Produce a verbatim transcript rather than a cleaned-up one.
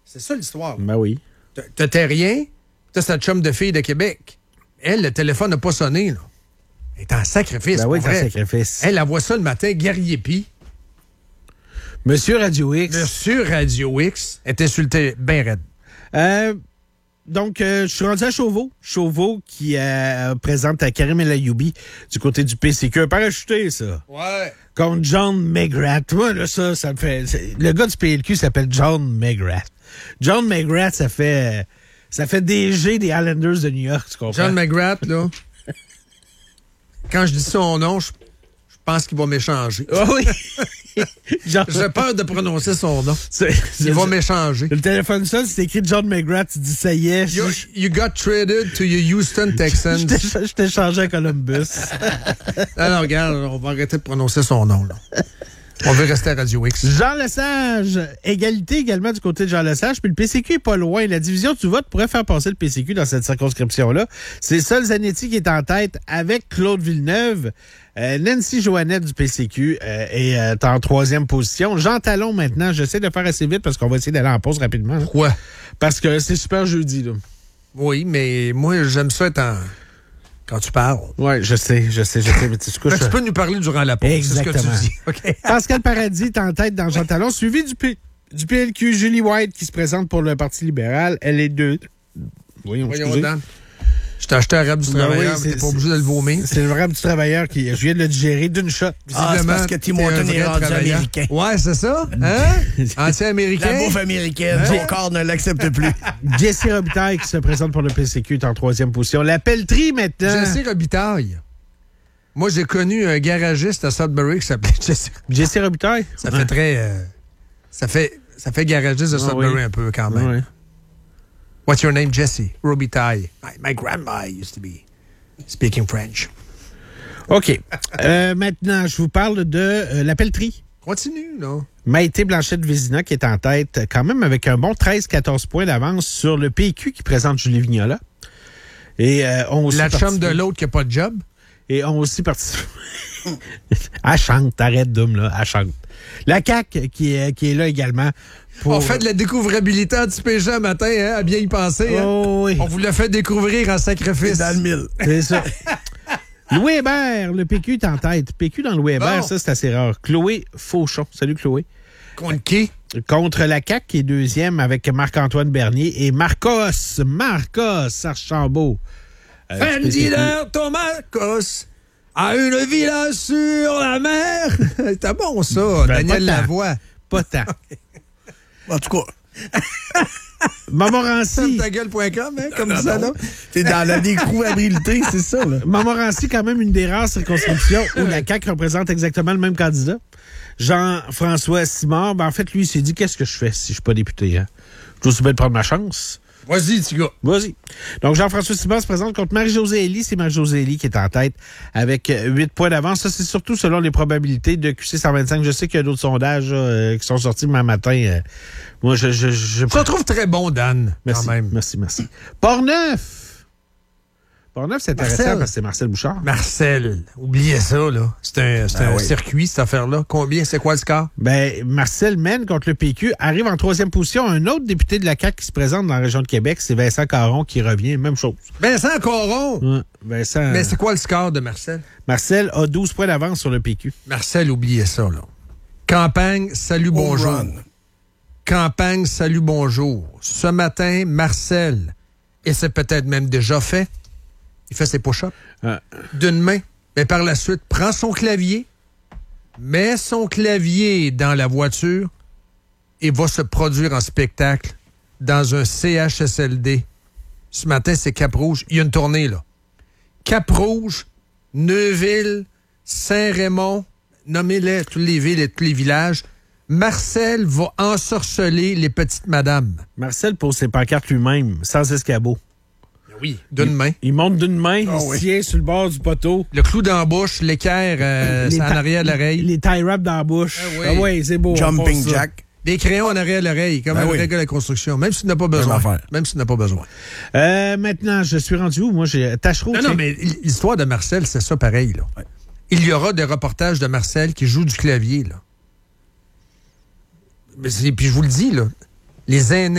C'est ça l'histoire. Ben oui. T'as Terrien, t'as cette chum de fille de Québec. Elle, le téléphone n'a pas sonné, là. Elle est en sacrifice. Ben oui, pour elle est en vrai. sacrifice. Elle, elle voit ça le matin, guerrier pis. Monsieur Radio X. Monsieur Radio X est insulté bien raide. Euh, donc, euh, je suis rendu à Chauveau. Chauveau qui euh, présente à Karim El Ayoubi du côté du P C Q. Un parachuté, ça. Ouais. Contre John McGrath. Moi, là, ça, ça me fait... Le gars du P L Q s'appelle John McGrath. John McGrath, ça fait... Ça fait D G des Islanders de New York, tu comprends? John McGrath, là, quand je dis son nom, je, je pense qu'il va m'échanger. Oh oui! Genre... J'ai peur de prononcer son nom. C'est, c'est, Il va m'échanger. Le téléphone sonne, c'est écrit John McGrath. Tu dis, ça y est. You, you got traded to your Houston Texans. Je t'ai, je t'ai changé à Columbus. Alors, regarde, on va arrêter de prononcer son nom, là. On veut rester à Radio X. Jean Lesage, égalité également du côté de Jean Lesage, puis le P C Q est pas loin. La division du vote pourrait faire passer le P C Q dans cette circonscription-là. C'est Sol Zanetti qui est en tête avec Claude Villeneuve. Euh, Nancy Joannette du P C Q euh, est euh, en troisième position. Jean Talon maintenant, j'essaie de faire assez vite parce qu'on va essayer d'aller en pause rapidement. Pourquoi? Parce que c'est super jeudi, là. Oui, mais moi, j'aime ça être en... Quand tu parles. Oui, je sais, je sais, je sais. Mais tu, ben, tu peux nous parler durant la pause. Exactement. C'est ce que tu dis. Okay. Pascal Paradis est en tête dans Jean Talon, suivi du, P... du P L Q, Julie White qui se présente pour le Parti libéral. Elle est deux. Voyons, Voyons Dan. Je t'ai acheté un rap du travailleur, ben oui, mais t'es pas obligé de le vomir. C'est le rap du travailleur qui... Je viens de le digérer d'une shot. Ah, c'est parce que Tim Horton est rendu américain. Ouais, c'est ça. Hein? Anti-américain. La bouffe américaine. Son corps ne l'accepte plus. Jesse Robitaille qui se présente pour le P C Q est en troisième position. La pelleterie maintenant. Jesse Robitaille. Moi, j'ai connu un garagiste à Sudbury qui s'appelait Jesse. Jesse Robitaille? Ça ouais. fait très... Euh, ça fait ça fait garagiste de Sudbury ah, oui. un peu quand même. Ah, oui. What's your name, Jesse? Robitaille. My, my grandma used to be speaking French. OK. euh, maintenant, je vous parle de euh, la pelleterie. Continue, là. Maïté Blanchette-Vézina qui est en tête quand même avec un bon treize à quatorze points d'avance sur le P Q qui présente Julie Vignola. Et euh, on aussi la chum de l'autre qui n'a pas de job. Et on aussi participé. Elle chante, arrête d'homme, là. Elle chante. La C A Q qui est, qui est là également. Pour... On fait de la découvrabilité anti-P G un matin, hein, à bien y penser. Hein? Oh, oui. On vous l'a fait découvrir en sacrifice. Dans le mille. C'est ça. Louis Hébert, le P Q est en tête. P Q dans Louis Hébert, bon. Ça, c'est assez rare. Chloé Fauchon. Salut, Chloé. Contre qui? Contre la C A Q, qui est deuxième avec Marc-Antoine Bernier et Marcos, Marcos Archambault. Euh, Fendiner Thomas a une villa sur la mer. C'était bon, ça. Ben, Daniel Lavoie. Pas tant. En tout cas. Montmorency. Tagueule point com, hein, comme ça, non? T'es dans la découvrabilité, c'est ça, là. Montmorency, quand même, une des rares circonscriptions où la C A Q représente exactement le même candidat. Jean-François Simard, ben, en fait, lui, il s'est dit, qu'est-ce que je fais si je suis pas député, hein? Je dois aussi bien prendre ma chance. Vas-y, petit gars. Vas-y. Donc, Jean-François Simard se présente contre Marie-Josée Elie. C'est Marie-Josée Elie qui est en tête avec huit points d'avance. Ça, c'est surtout selon les probabilités de Q C cent vingt-cinq. Je sais qu'il y a d'autres sondages euh, qui sont sortis demain matin. Euh, moi, je... je, je... je trouve très bon, Dan, merci, quand même. Merci, merci. Portneuf. Portneuf, c'est intéressant Marcel. parce que c'est Marcel Bouchard. Marcel. Oubliez ça, là. C'est un, c'est ben un oui. circuit, cette affaire-là. Combien? C'est quoi le score? Ben, Marcel mène contre le P Q. Arrive en troisième position. Un autre député de la C A Q qui se présente dans la région de Québec, c'est Vincent Caron qui revient. Même chose. Vincent Caron? Ouais, Vincent... Mais c'est quoi le score de Marcel? Marcel a douze points d'avance sur le P Q. Marcel, oubliez ça, là. Campagne, salut, bonjour. Run. Campagne, salut, bonjour. Ce matin, Marcel, et c'est peut-être même déjà fait, il fait ses push-ups euh. d'une main. Mais par la suite, prend son clavier, met son clavier dans la voiture et va se produire en spectacle dans un C H S L D. Ce matin, c'est Cap-Rouge. Il y a une tournée, là. Cap-Rouge, Neuville, Saint-Raymond, nommez-les, toutes les villes et tous les villages. Marcel va ensorceler les petites madames. Marcel pose ses pancartes lui-même, sans escabeau. Oui, d'une main. Il monte d'une main, oh, il oui. tient sur le bord du poteau. Le clou dans la bouche, l'équerre euh, en arrière de l'oreille. Les tie wraps dans la bouche. Ah oui, ah oui c'est beau. Jumping jack. Des crayons en arrière de l'oreille, comme ben un oui. règle de la construction, même si tu n'as pas besoin. Même si tu n'as pas besoin. Euh, maintenant, je suis rendu où? Moi, j'ai Tachereau. Non, non, mais l'histoire de Marcel, c'est ça pareil, là. Ouais. Il y aura des reportages de Marcel qui joue du clavier, là. Mais puis je vous le dis, là, les aînés